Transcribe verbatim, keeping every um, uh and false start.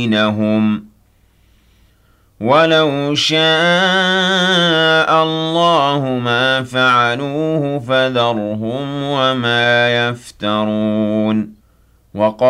بينهم ولو شاء الله ما فعلوه فذرهم وما يفترون وقال